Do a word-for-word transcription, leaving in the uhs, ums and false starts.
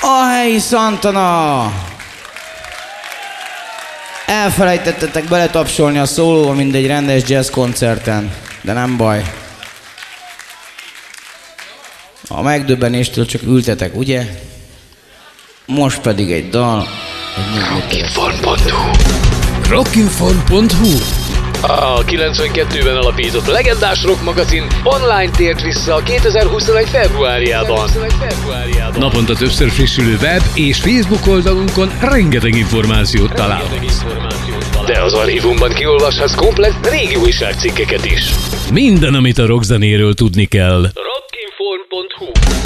A helyi Santana! Elfelejtettetek beletapsolni a szólóba, mint egy rendes jazz koncerten, de nem baj. A megdöbbenéstől csak ültetek, ugye? Most pedig egy dal, egy Rockinfon pont hu Rockinfon pont hu A kilencvenkettőben alapított legendás rock magazin online tért vissza kétezer-huszonegy februárjában. Naponta többször frissülő web és Facebook oldalunkon rengeteg információt találhatsz. De az archívumban kiolvashatsz komplett régi újságcikkeket is. Minden, amit a rockzenéről tudni kell.